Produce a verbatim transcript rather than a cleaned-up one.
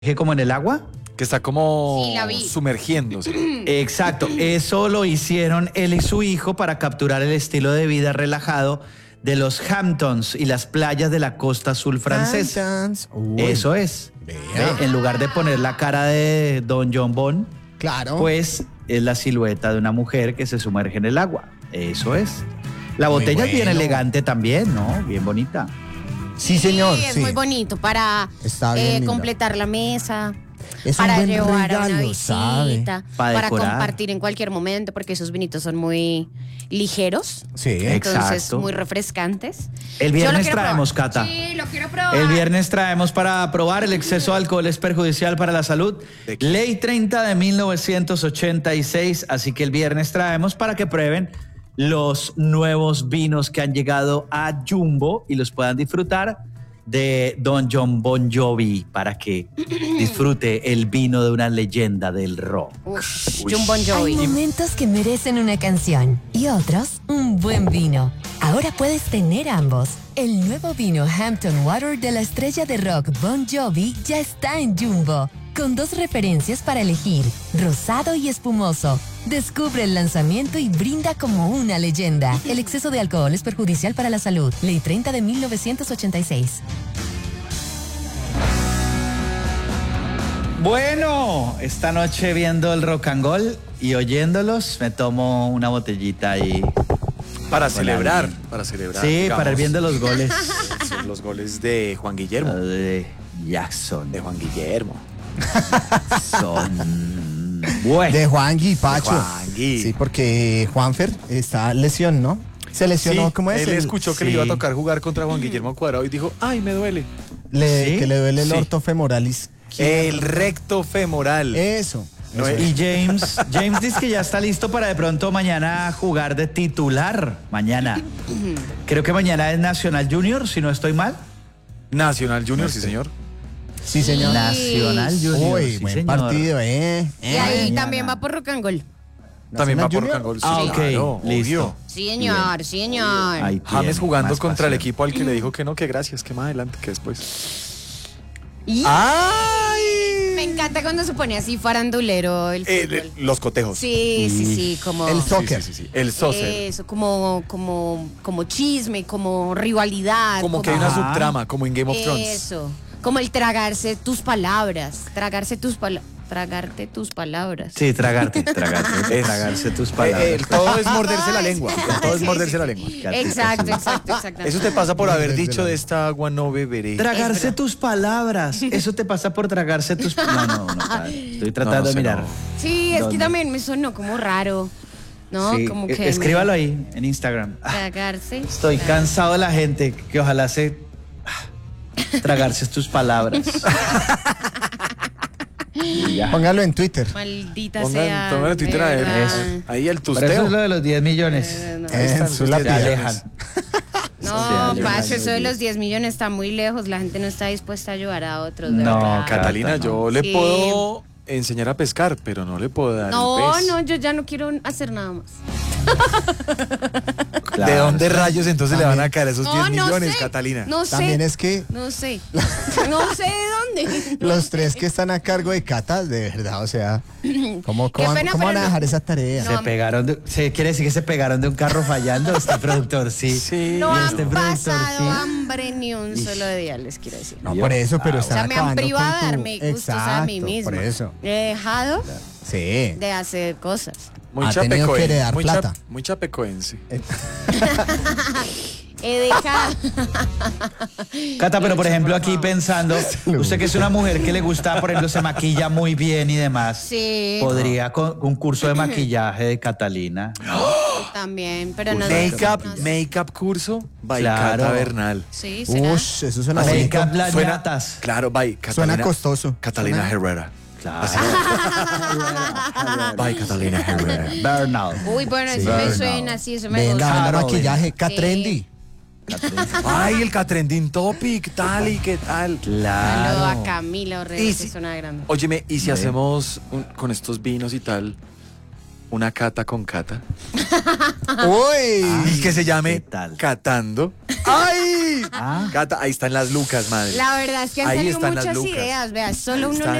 como en el agua. Que está como Sí, la vi. sumergiéndose. Exacto, eso lo hicieron él y su hijo para capturar el estilo de vida relajado de los Hamptons y las playas de la costa azul francesa. Uy, Eso es. vea. ¿Ve? En lugar de poner la cara de Don John Bon, Claro. pues es la silueta de una mujer que se sumerge en el agua. Eso es. La Muy botella es bien bueno. elegante también, ¿no? Bien bonita. Sí, señor. Sí, es sí. muy bonito para Está bien eh, linda. completar la mesa. Es un para buen llevar a una regalo, ¿sabe? visita, Para para decorar. compartir en cualquier momento, porque esos vinitos son muy ligeros, Sí. entonces Exacto. muy refrescantes. El Yo lo viernes quiero traemos, probar. Cata. Sí, lo quiero probar. El viernes traemos para probar el exceso de alcohol es perjudicial para la salud. ¿De qué? Ley treinta de mil novecientos ochenta y seis, así que el viernes traemos para que prueben los nuevos vinos que han llegado a Jumbo y los puedan disfrutar de Don John Bon Jovi para que disfrute el vino de una leyenda del rock. Uf, John Bon Hay Jovi. momentos que merecen una canción y otros un buen vino. Ahora puedes tener ambos. El nuevo vino Hampton Water de la estrella de rock Bon Jovi ya está en Jumbo, con dos referencias para elegir, rosado y espumoso. Descubre el lanzamiento y brinda como una leyenda. El exceso de alcohol es perjudicial para la salud. Ley treinta de mil novecientos ochenta y seis. Bueno, esta noche viendo el rock and roll y oyéndolos, me tomo una botellita ahí. Para Con celebrar. alguien. Para celebrar. Sí, digamos, para ir viendo los goles son los goles de Juan Guillermo. de Jackson. De Juan Guillermo. Son buenos. De Juangui, Pacho. De Juangui. Sí, porque Juanfer está lesión, ¿no? Se lesionó, Sí, ¿cómo es? él El- escuchó que sí. le iba a tocar jugar contra Juan Guillermo Cuadrado y dijo, ay, me duele. le- ¿Sí? Que le duele el Sí. orto femoralis. El recto femoral. Eso. No eso es- Y James, James dice que ya está listo para de pronto mañana jugar de titular. Mañana. Creo que mañana es Nacional Junior, si no estoy mal. Nacional Junior, sí, señor. Sí, señor. Nacional Junior. Uy, sí, buen señor. partido, ¿eh? Y ahí mañana. también va por rock and roll. También va por Junior? Cangol. Ah, sí, ok, claro, listo. obvio. Sí, señor, sí, señor. Ahí James tiene jugando más contra el pasión. equipo al que le dijo que no, que gracias, que más adelante, que después. Y ¡Ay! me encanta cuando se pone así farandulero el Eh, fútbol. eh, los cotejos. Sí, sí, sí, como... El Sí, soccer. sí, sí, sí. El soccer. Eso, como, como, como chisme, como rivalidad. Como que hay una Ajá. subtrama, como en Game of Thrones. Eso, como el tragarse tus palabras, tragarse tus palabras, tragarte tus palabras. Sí, tragarte, tragarte, Es- tragarse tus Eh, palabras. eh, el todo es morderse la Ay, lengua. sí, el todo es sí, morderse sí, la sí. lengua. Exacto, exacto, exacto. Eso te pasa por haber Morderse dicho la de esta agua no beberé. Tragarse Es tus palabras. Eso te pasa por tragarse tus palabras. No, no, no. padre. Estoy tratando No, no de sé, mirar. no. Sí, es ¿Dónde? que también me sonó como raro, ¿no? Sí, Como e- que... escríbalo ahí en Instagram. Ah, Tragarse. estoy cansado de la gente que ojalá se ah, tragarse tus palabras. Y ya. Póngalo en Twitter. Maldita Pongan, sea. pongan en Twitter a ver. ¿verdad? Eso. Ahí el Por eso tusteo. es lo de los diez millones. Eh, no. Eh, están en su sus lápiz. Se diez alejan. No, Sí, Pacho, alejan eso de los los diez millones está muy lejos. La gente no está dispuesta a ayudar a otros, de No, verdad. Catalina, Cata, yo no. le Sí. puedo enseñar a pescar, pero no le puedo dar No, el pez. no, yo ya no quiero hacer nada más. ¿De Claro. dónde rayos entonces le van a caer esos No, diez no millones, sé. Catalina? No sé. También es que No sé. No sé de dónde. No los sé. tres que están a cargo de Cata, de verdad, o sea, ¿cómo, Qué cómo, pena, cómo van pero a no- dejar esa tarea? Se pegaron de, se quiere decir que se pegaron de un carro fallando. Este productor, sí. Sí. No Y han este productor, pasado sí. hambre ni un solo día, les quiero decir. No, por eso, pero O están sea, me han acabando privado de con tu- darme gustos a mí Exacto, misma. por eso. He dejado Sí. de hacer cosas. Muy Ha tenido que chapecoense. heredar Muy, cha- plata. muy chapecoense. He dejado. Cata, pero por ejemplo aquí pensando, Le usted que es una mujer que le gusta, por ejemplo, se maquilla muy bien y demás, Sí, podría con un curso de maquillaje de Catalina. también, pero no sé. Make-up, no sé. make-up curso by Claro. Cata Bernal. Sí, será. Ush, eso suena Make bonito. up las Suena- ñatas. Claro, by Catalina. Suena costoso. Catalina Suena- Herrera. Claro. By Catalina Herrera. Bernal. Uy, bueno, eso me suena, sí, eso me Venga, gusta. venga, Claro, maquillaje, venga. Catrendy. Ay, el Catrending Topic, tal y qué tal. Saludo Claro. a Camila Y Orrego, que si- suena grande. Óyeme, y si hacemos un- con estos vinos y tal, una cata con cata. Uy. Y que se llame ¿qué tal? Catando. ¡Ay! Ah. Cata, ahí están las lucas, madre. La verdad es que han Ahí salido están las muchas lucas. ideas, vea, solo uno Están